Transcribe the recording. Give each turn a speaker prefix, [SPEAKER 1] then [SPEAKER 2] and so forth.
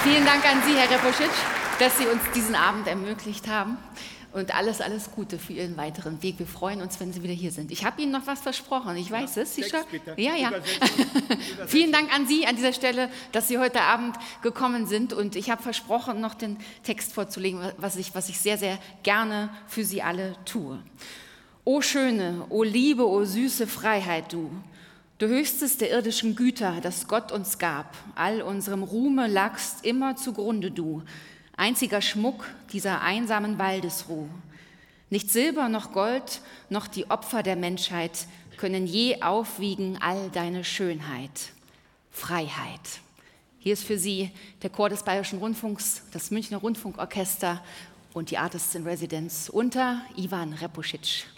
[SPEAKER 1] Vielen Dank an Sie, Herr Repošić, dass Sie uns diesen Abend ermöglicht haben. Und alles Gute für Ihren weiteren Weg. Wir freuen uns, wenn Sie wieder hier sind. Ich habe Ihnen noch was versprochen. Ich weiß es. Sie schon? Ja. Vielen Dank an Sie an dieser Stelle, dass Sie heute Abend gekommen sind. Und ich habe versprochen, noch den Text vorzulegen, was ich sehr, sehr gerne für Sie alle tue. O schöne, o Liebe, o süße Freiheit, du höchstes der irdischen Güter, das Gott uns gab. All unserem Ruhme lagst immer zugrunde, du. Einziger Schmuck dieser einsamen Waldesruh. Nicht Silber noch Gold, noch die Opfer der Menschheit können je aufwiegen all deine Schönheit. Freiheit. Hier ist für Sie der Chor des Bayerischen Rundfunks, das Münchner Rundfunkorchester und die Artists in Residence unter Ivan Repošić.